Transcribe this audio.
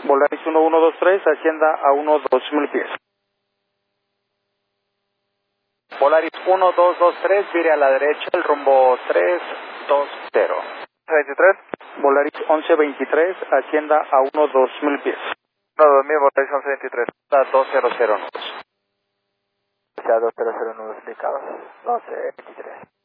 Volaris 1123, ascienda a 12.000 pies. Volaris 1223, vire a la derecha, el rumbo 320. 23. Volaris 1123, ascienda a 12.000 pies. No, 2000, Volaris 1123. A 200 nudos. Ya 200 nudos indicados. 1223.